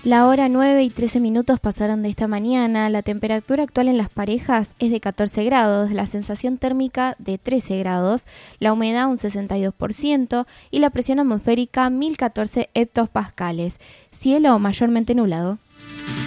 La hora 9:13 pasaron de esta mañana. La temperatura actual en las parejas es de 14 grados, la sensación térmica de 13 grados, la humedad un 62% y la presión atmosférica 1014 hectopascales. Cielo mayormente nublado.